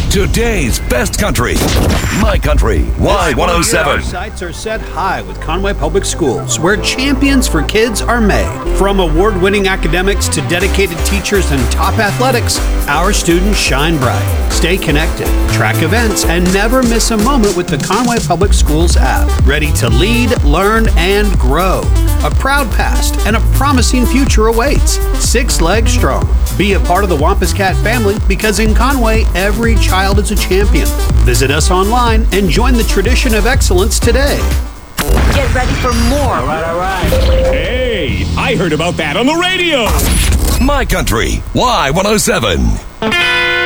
Today's best country. My Country Y107. Our sights are set high with Conway Public Schools, where champions for kids are made. From award-winning academics to dedicated teachers and top athletics, our students shine bright. Stay connected, track events, and never miss a moment with the Conway Public Schools app. Ready to lead, learn, and grow. A proud past and a promising future awaits. 6 legs strong. Be a part of the Wampus Cat family, because in Conway, every child is a champion. Visit us online and join the tradition of excellence today. Get ready for more. All right. Hey, I heard about that on the radio. My Country Y107.